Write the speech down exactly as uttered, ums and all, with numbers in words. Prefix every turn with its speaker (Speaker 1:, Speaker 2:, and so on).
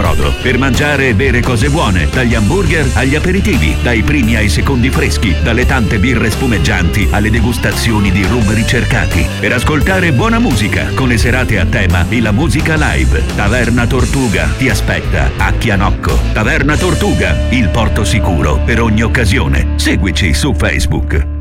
Speaker 1: Brodo. Per mangiare e bere cose buone, dagli hamburger agli aperitivi, dai primi ai secondi freschi, dalle tante birre spumeggianti alle degustazioni di rum ricercati. Per ascoltare buona musica con le serate a tema e la musica live. Taverna Tortuga ti aspetta a Chianocco. Taverna Tortuga, il porto sicuro per ogni occasione. Seguici su Facebook.